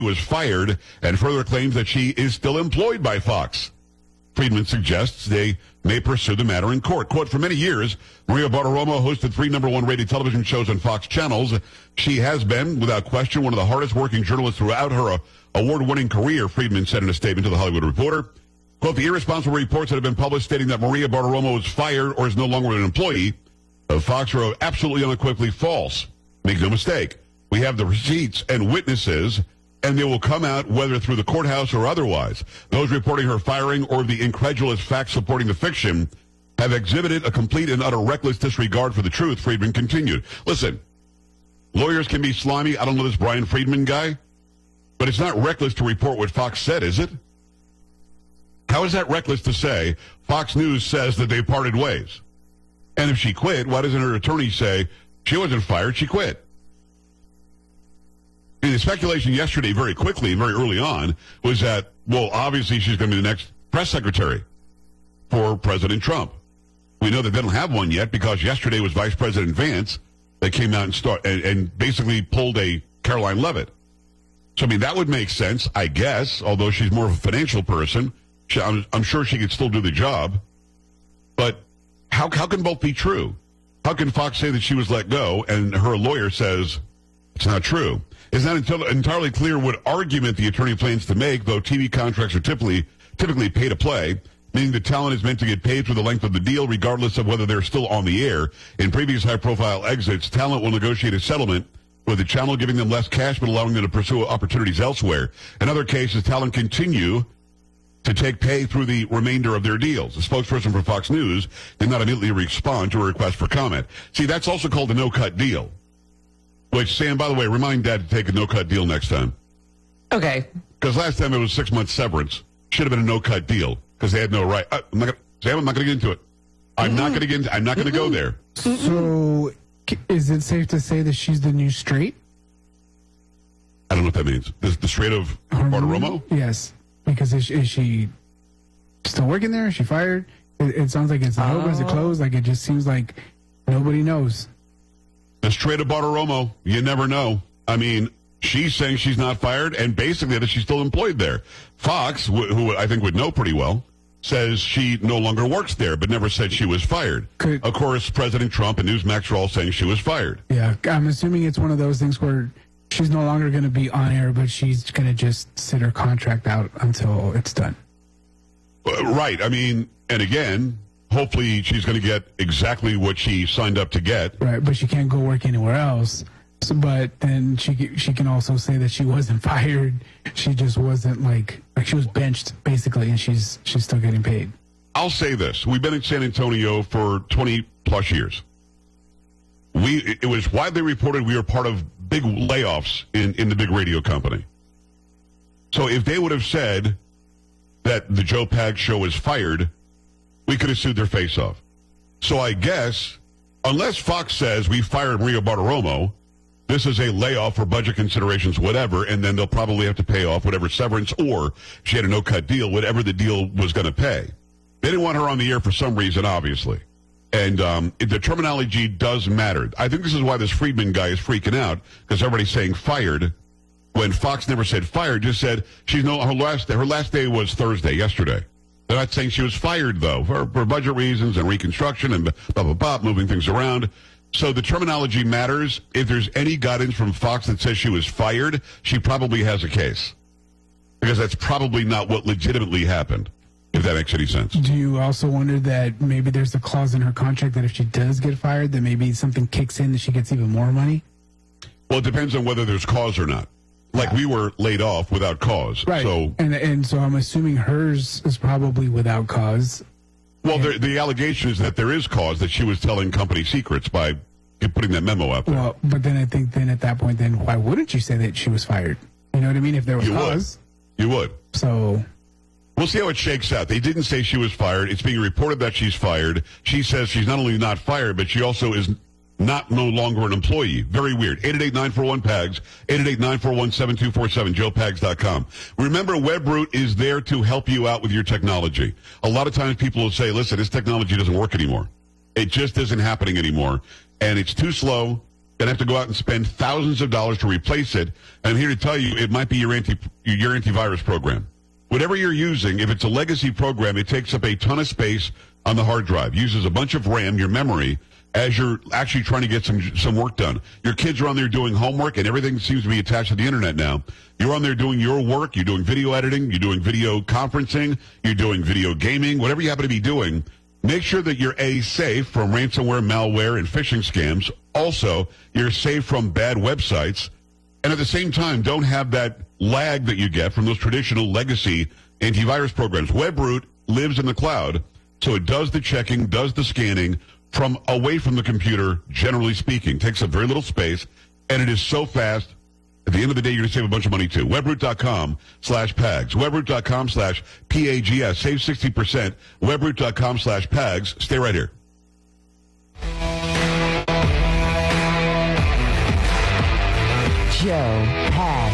was fired and further claims that she is still employed by Fox. Friedman suggests they may pursue the matter in court. Quote, for many years, Maria Bartiromo hosted 3 #1 rated television shows on Fox channels. She has been, without question, one of the hardest working journalists throughout her award-winning career, Friedman said in a statement to The Hollywood Reporter. Quote, the irresponsible reports that have been published stating that Maria Bartiromo is fired or is no longer an employee of Fox are absolutely unequivocally false. Make no mistake. We have the receipts and witnesses, and they will come out whether through the courthouse or otherwise. Those reporting her firing or the incredulous facts supporting the fiction have exhibited a complete and utter reckless disregard for the truth, Friedman continued. Listen, lawyers can be slimy. I don't know this Brian Friedman guy, but it's not reckless to report what Fox said, is it? How is that reckless to say Fox News says that they parted ways? And if she quit, why doesn't her attorney say she wasn't fired, she quit? And the speculation yesterday, very quickly, very early on, was that, well, obviously she's going to be the next press secretary for President Trump. We know that they don't have one yet because yesterday was Vice President Vance that came out and basically pulled a Caroline Leavitt. So, I mean, that would make sense, I guess, although she's more of a financial person. I'm sure she could still do the job. But how can both be true? How can Fox say that she was let go and her lawyer says it's not true? It's not entirely clear what argument the attorney plans to make, though TV contracts are typically pay to play, meaning the talent is meant to get paid for the length of the deal, regardless of whether they're still on the air. In previous high-profile exits, talent will negotiate a settlement with the channel giving them less cash but allowing them to pursue opportunities elsewhere. In other cases, talent continue to take pay through the remainder of their deals. The spokesperson for Fox News did not immediately respond to a request for comment. See, that's also called a no-cut deal. Which, Sam, by the way, remind Dad to take a no-cut deal next time. Okay. Because last time it was 6 months severance. Should have been a no-cut deal because they had no right. Sam, I'm not going to get into it. I'm not going to go there. So, is it safe to say that she's the new straight? I don't know what that means. The straight of Bartiromo? Yes. Because is she still working there? Is she fired? It sounds like it's open. Is it closed? Like, it just seems like nobody knows. The straight of Bartiromo, you never know. I mean, she's saying she's not fired, and basically that she's still employed there. Fox, who I think would know pretty well, says she no longer works there, but never said she was fired. Of course, President Trump and Newsmax are all saying she was fired. Yeah, I'm assuming it's one of those things where she's no longer going to be on air, but she's going to just sit her contract out until it's done. Right. I mean, and again, hopefully she's going to get exactly what she signed up to get. Right, but she can't go work anywhere else. So, but then she can also say that she wasn't fired. She just wasn't like she was benched, basically, and she's still getting paid. I'll say this. We've been in San Antonio for 20-plus years. It was widely reported we were part of big layoffs in the big radio company. So if they would have said that the Joe Pags show is fired, we could have sued their face off. So I guess, unless Fox says we fired Maria Bartiromo, this is a layoff for budget considerations, whatever, and then they'll probably have to pay off whatever severance or she had a no-cut deal, whatever the deal was going to pay. They didn't want her on the air for some reason, obviously. And the terminology does matter. I think this is why this Friedman guy is freaking out, because everybody's saying fired, when Fox never said fired, just said her last day was Thursday, yesterday. They're not saying she was fired, though, for budget reasons and reconstruction and blah, blah, blah, moving things around. So the terminology matters. If there's any guidance from Fox that says she was fired, she probably has a case. Because that's probably not what legitimately happened, if that makes any sense. Do you also wonder that maybe there's a clause in her contract that if she does get fired, then maybe something kicks in that she gets even more money? Well, it depends on whether there's cause or not. Like, we were laid off without cause. Right. So, and so I'm assuming hers is probably without cause. Well, the allegation is that there is cause, that she was telling company secrets by putting that memo out there. Well, but then I think then at that point, then why wouldn't you say that she was fired? You know what I mean? If there was cause. You would. So we'll see how it shakes out. They didn't say she was fired. It's being reported that she's fired. She says she's not only not fired, but she also is no longer an employee. Very weird. 888-941-PAGS, 888-941-7247, joepags.com. Remember, Webroot is there to help you out with your technology. A lot of times people will say, listen, this technology doesn't work anymore. It just isn't happening anymore. And it's too slow. going to have to go out and spend thousands of dollars to replace it. And I'm here to tell you, it might be your antivirus program. Whatever you're using, if it's a legacy program, it takes up a ton of space on the hard drive, uses a bunch of RAM, your memory, as you're actually trying to get some work done. Your kids are on there doing homework, and everything seems to be attached to the internet now. You're on there doing your work. You're doing video editing. You're doing video conferencing. You're doing video gaming. Whatever you happen to be doing, make sure that you're safe from ransomware, malware, and phishing scams. Also, you're safe from bad websites. And at the same time, don't have that lag that you get from those traditional legacy antivirus programs. WebRoot lives in the cloud, so it does the checking, does the scanning from away from the computer, generally speaking. Takes up very little space, and it is so fast. At the end of the day, you're going to save a bunch of money, too. WebRoot.com/PAGS. WebRoot.com/PAGS. Save 60%. WebRoot.com/PAGS. Stay right here. Joe Pags.